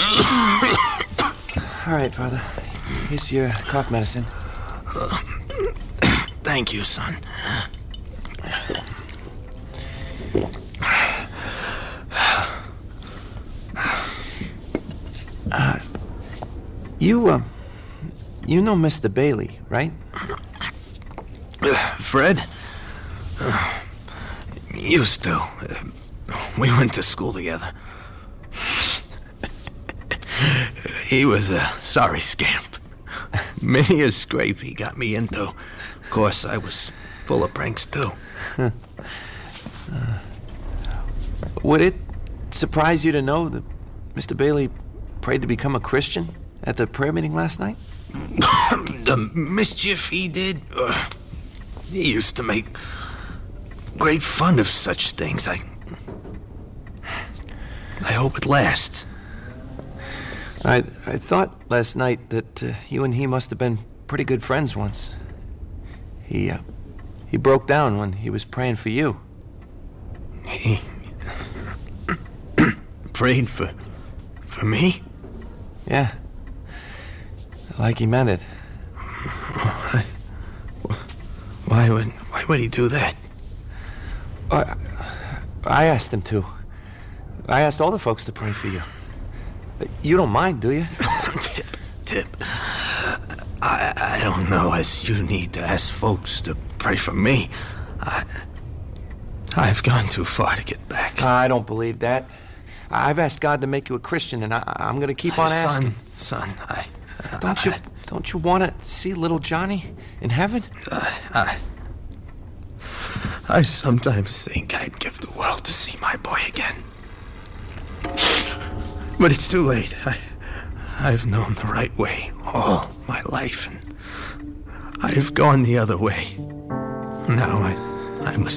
All right, Father. Here's your cough medicine. Thank you, son. You know Mr. Bailey, right? Fred? Used to. We went to school together. He was a sorry scamp. Many a scrape he got me into. Of course, I was full of pranks, too. Would it surprise you to know that Mr. Bailey prayed to become a Christian at the prayer meeting last night? The mischief he did? He used to make great fun of such things. I hope it lasts. I thought last night that you and he must have been pretty good friends once. He broke down when he was praying for you. He prayed for me? Yeah. Like he meant it. Why would he do that? I asked him to. I asked all the folks to pray for you. You don't mind, do you? Tip. I don't know as you need to ask folks to pray for me. I've gone too far to get back. I don't believe that. I've asked God to make you a Christian, and I'm going to keep on asking. Son, Don't you want to see little Johnny in heaven? I sometimes think I'd give the world to see my boy again. But it's too late. I've known the right way all my life, and I've gone the other way. Now I must